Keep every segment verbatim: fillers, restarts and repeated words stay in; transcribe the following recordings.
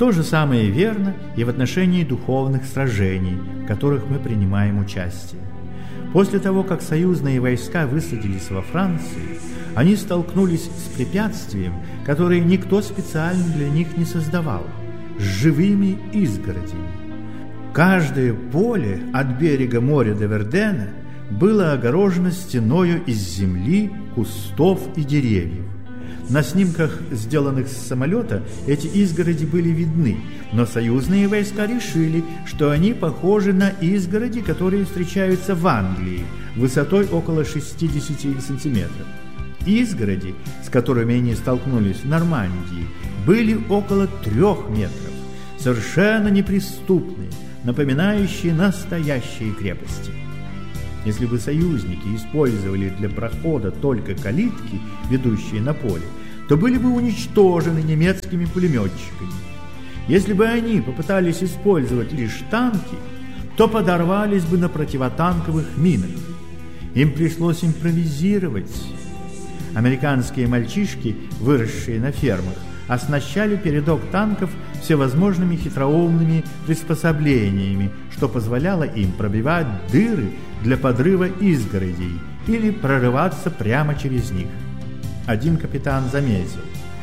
То же самое верно и в отношении духовных сражений, в которых мы принимаем участие. После того, как союзные войска высадились во Франции, они столкнулись с препятствием, которое никто специально для них не создавал – с живыми изгородями. Каждое поле от берега моря до Вердена было огорожено стеною из земли, кустов и деревьев. На снимках, сделанных с самолета, эти изгороди были видны, но союзные войска решили, что они похожи на изгороди, которые встречаются в Англии, высотой около шестьдесят сантиметров. Изгороди, с которыми они столкнулись в Нормандии, были около трех метров, совершенно неприступные, напоминающие настоящие крепости. Если бы союзники использовали для прохода только калитки, ведущие на поле, то были бы уничтожены немецкими пулеметчиками. Если бы они попытались использовать лишь танки, то подорвались бы на противотанковых минах. Им пришлось импровизировать. Американские мальчишки, выросшие на фермах, оснащали передок танков всевозможными хитроумными приспособлениями, что позволяло им пробивать дыры для подрыва изгородей или прорываться прямо через них. Один капитан заметил: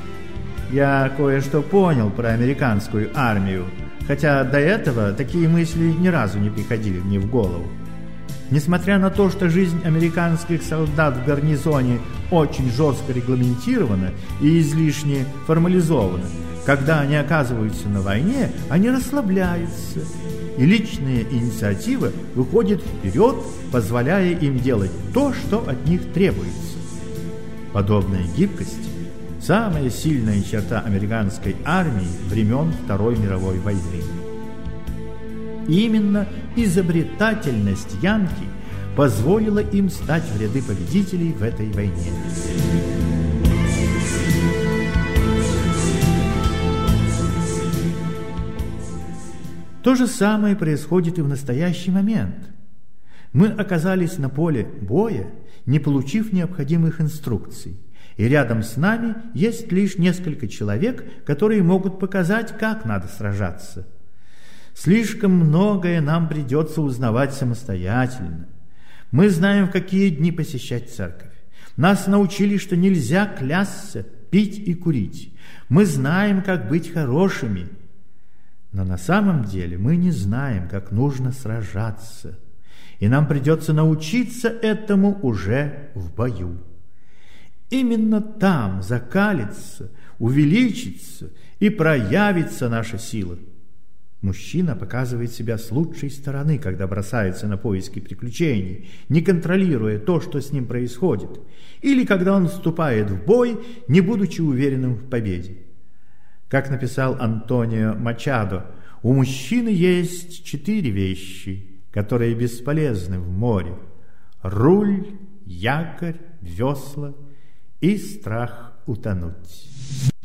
«Я кое-что понял про американскую армию, хотя до этого такие мысли ни разу не приходили мне в голову. Несмотря на то, что жизнь американских солдат в гарнизоне очень жестко регламентирована и излишне формализована, когда они оказываются на войне, они расслабляются, и личная инициатива выходит вперед, позволяя им делать то, что от них требуется. Подобная гибкость – самая сильная черта американской армии времен Второй мировой войны. Именно изобретательность янки позволила им стать в ряды победителей в этой войне. То же самое происходит и в настоящий момент. Мы оказались на поле боя, не получив необходимых инструкций, и рядом с нами есть лишь несколько человек, которые могут показать, как надо сражаться. Слишком многое нам придется узнавать самостоятельно. Мы знаем, в какие дни посещать церковь. Нас научили, что нельзя клясться, пить и курить. Мы знаем, как быть хорошими. Но на самом деле мы не знаем, как нужно сражаться. И нам придется научиться этому уже в бою. Именно там закалится, увеличится и проявится наша сила. Мужчина показывает себя с лучшей стороны, когда бросается на поиски приключений, не контролируя то, что с ним происходит, или когда он вступает в бой, не будучи уверенным в победе. Как написал Антонио Мачадо, у мужчины есть четыре вещи, которые бесполезны в море: руль, якорь, весла и страх утонуть.